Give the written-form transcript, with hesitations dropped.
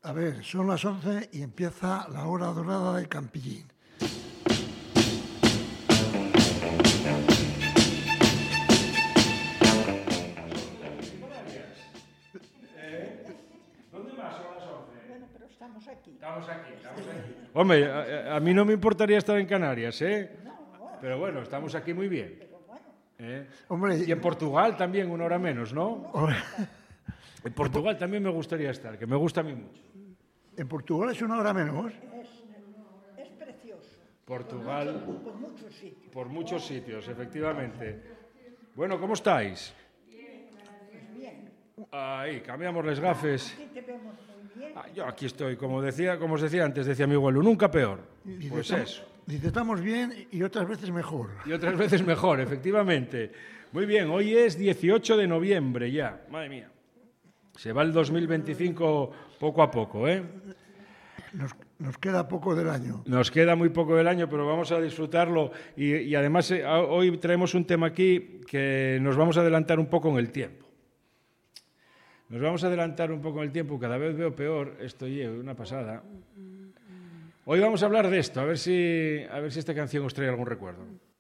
A ver, son las 11 y empieza la hora dorada del Campillín. ¿Dónde más son las 11? Bueno, pero estamos aquí. Estamos aquí. Hombre, a mí no me importaría estar en Canarias, ¿eh? Pero bueno, estamos aquí muy bien. Hombre, Y en Portugal también, una hora menos, ¿no? En Portugal también me gustaría estar, que me gusta a mí mucho. en Portugal es una hora menos. Es precioso. Portugal, Por muchos sitios. por muchos sitios, efectivamente. Bueno, ¿cómo estáis? Pues bien. Ahí, cambiamos las gafes. Aquí te vemos muy bien. Yo aquí estoy, como os decía antes, decía mi abuelo, nunca peor. Dice, Pues eso. Dice, estamos bien y otras veces mejor. Y otras veces mejor, efectivamente. Muy bien, hoy es 18 de noviembre ya. Madre mía. Se va el 2025 poco a poco, ¿eh? Nos queda poco del año. Nos queda muy poco del año, pero vamos a disfrutarlo. Y además hoy traemos un tema aquí que nos vamos a adelantar un poco en el tiempo. Nos vamos a adelantar un poco en el tiempo. Cada vez veo peor. Esto es una pasada. Hoy vamos a hablar de esto. A ver si esta canción os trae algún recuerdo.